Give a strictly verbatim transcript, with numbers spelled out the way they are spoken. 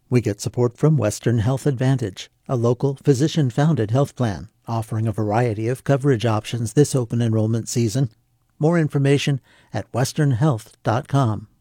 We get support from Western Health Advantage, a local physician-founded health plan offering a variety of coverage options this open enrollment season. More information at western health dot com.